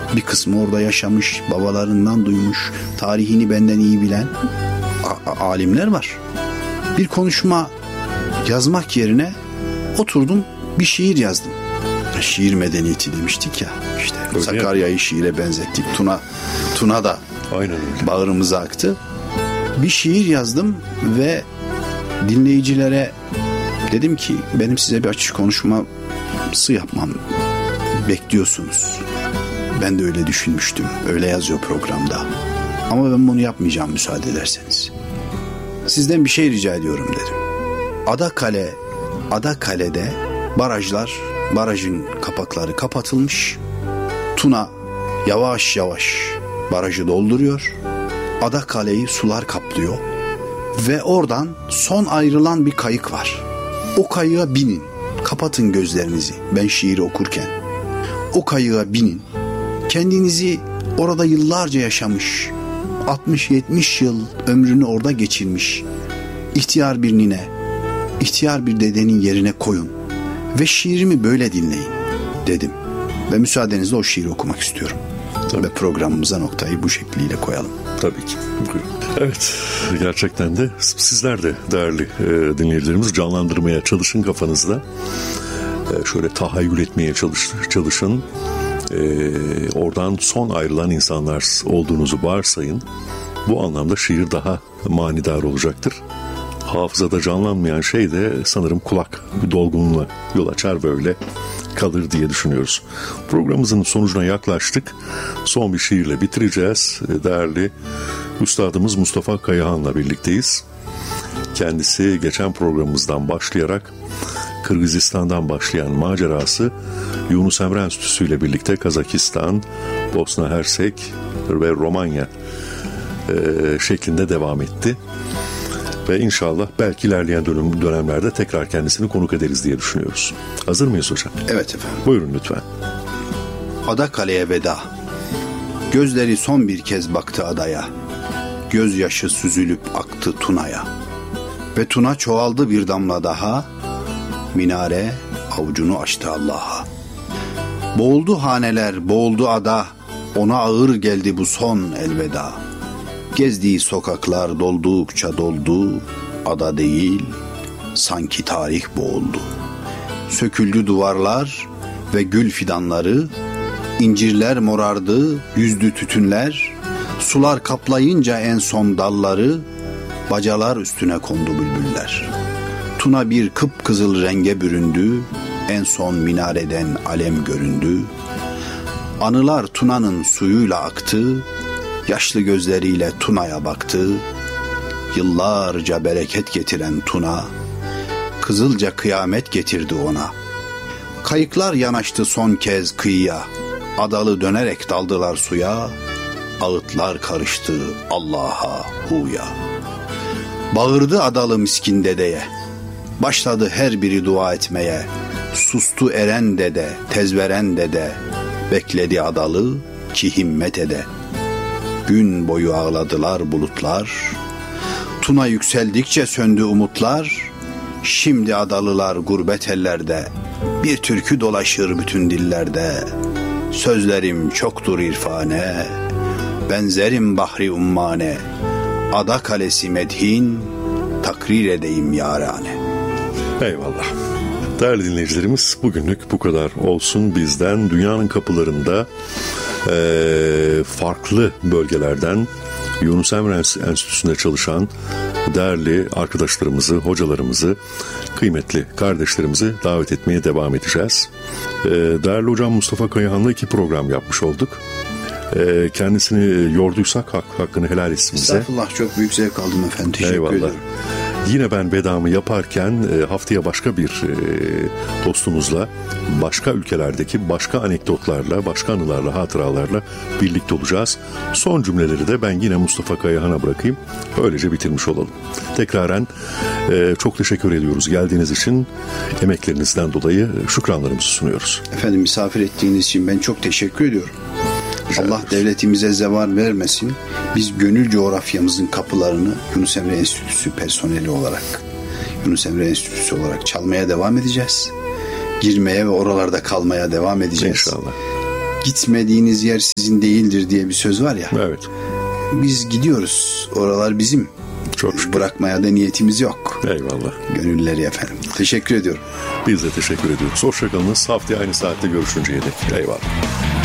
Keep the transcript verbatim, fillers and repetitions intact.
Bir kısmı orada yaşamış, babalarından duymuş, tarihini benden iyi bilen a- a- alimler var. Bir konuşma yazmak yerine oturdum, bir şiir yazdım. Şiir medeniyeti demiştik ya. İşte öyle Sakarya'yı şiire benzettik. Tuna Tuna da aynen öyle bağrımıza aktı. Bir şiir yazdım ve dinleyicilere dedim ki benim size bir açık konuşması yapmam bekliyorsunuz. Ben de öyle düşünmüştüm. Öyle yazıyor programda. Ama ben bunu yapmayacağım müsaade ederseniz. Sizden bir şey rica ediyorum dedim. Adakale, Adakale'de barajlar, barajın kapakları kapatılmış. Tuna yavaş yavaş barajı dolduruyor. Adakale'yi sular kaplıyor. Ve oradan son ayrılan bir kayık var. O kayığa binin. Kapatın gözlerinizi ben şiiri okurken. O kayığa binin. Kendinizi orada yıllarca yaşamış, altmış yetmiş yıl ömrünü orada geçirmiş ihtiyar bir nine, ihtiyar bir dedenin yerine koyun ve şiirimi böyle dinleyin dedim. Ve müsaadenizle o şiiri okumak istiyorum. Tabii. Ve programımıza noktayı bu şekliyle koyalım. Tabii ki. Evet, gerçekten de sizler de değerli e, dinleyicilerimiz canlandırmaya çalışın kafanızda. E, şöyle tahayyül etmeye çalış, çalışın. E, oradan son ayrılan insanlar olduğunuzu varsayın. Bu anlamda şiir daha manidar olacaktır. Hafızada canlanmayan şey de sanırım kulak dolgunluğuna yol açar, böyle kalır diye düşünüyoruz. Programımızın sonucuna yaklaştık. Son bir şiirle bitireceğiz. Değerli üstadımız Mustafa Kayahan'la birlikteyiz. Kendisi geçen programımızdan başlayarak Kırgızistan'dan başlayan macerası Yunus Emre Enstitüsü ile birlikte Kazakistan, Bosna Hersek ve Romanya e, şeklinde devam etti. Ve inşallah belki ilerleyen dönem, dönemlerde tekrar kendisini konuk ederiz diye düşünüyoruz. Hazır mıyız hocam? Evet efendim. Buyurun lütfen. Adakale'ye veda. Gözleri son bir kez baktı adaya. Gözyaşı süzülüp aktı Tuna'ya. Ve Tuna çoğaldı bir damla daha. Minare avucunu açtı Allah'a. Boğuldu haneler, boğuldu ada. Ona ağır geldi bu son elveda. Gezdiği sokaklar doldukça doldu. Ada değil, sanki tarih boğuldu. Söküldü duvarlar ve gül fidanları. İncirler morardı, yüzdü tütünler. Sular kaplayınca en son dalları. Bacalar üstüne kondu bülbüller. Tuna bir kıpkızıl renge büründü. En son minareden alem göründü. Anılar Tuna'nın suyuyla aktı. Yaşlı gözleriyle Tuna'ya baktı. Yıllarca bereket getiren Tuna, kızılca kıyamet getirdi ona. Kayıklar yanaştı son kez kıyıya. Adalı dönerek daldılar suya. Ağıtlar karıştı Allah'a huya. Bağırdı adalı miskin dedeye. Başladı her biri dua etmeye. Sustu eren dede, tezveren dede. Bekledi adalı ki himmet ede. Gün boyu ağladılar bulutlar. Tuna yükseldikçe söndü umutlar. Şimdi adalılar gurbet ellerde. Bir türkü dolaşır bütün dillerde. Sözlerim çoktur irfane. Benzerim bahri ummane. Ada kalesi medhin. Takrir edeyim yarane. Eyvallah. Değerli dinleyicilerimiz, bugünlük bu kadar olsun bizden. Dünyanın kapılarında e, farklı bölgelerden Yunus Emre Enstitüsü'nde çalışan değerli arkadaşlarımızı, hocalarımızı, kıymetli kardeşlerimizi davet etmeye devam edeceğiz. E, değerli hocam Mustafa Kayahan'la iki program yapmış olduk. E, kendisini yorduysak hak, hakkını helal etsin bize. Estağfurullah, çok büyük zevk aldım efendim. Teşekkür Eyvallah. ederim. Yine ben vedamı yaparken haftaya başka bir dostumuzla, başka ülkelerdeki başka anekdotlarla, başka anılarla, hatıralarla birlikte olacağız. Son cümleleri de ben yine Mustafa Kayahan'a bırakayım. Öylece bitirmiş olalım. Tekraren çok teşekkür ediyoruz geldiğiniz için. Emeklerinizden dolayı şükranlarımızı sunuyoruz. Efendim, misafir ettiğiniz için ben çok teşekkür ediyorum. Allah devletimize zeval vermesin. Biz gönül coğrafyamızın kapılarını Yunus Emre Enstitüsü personeli olarak, Yunus Emre Enstitüsü olarak çalmaya devam edeceğiz. Girmeye ve oralarda kalmaya devam edeceğiz. İnşallah. gitmediğiniz yer sizin değildir diye bir söz var ya. Evet. Biz gidiyoruz. Oralar bizim. Çok şükür. Bırakmaya da niyetimiz yok. Eyvallah. Gönülleri efendim. Teşekkür ediyorum. Biz de teşekkür ediyoruz. Hoşçakalınız. Haftaya aynı saatte görüşünceye dek. Eyvallah.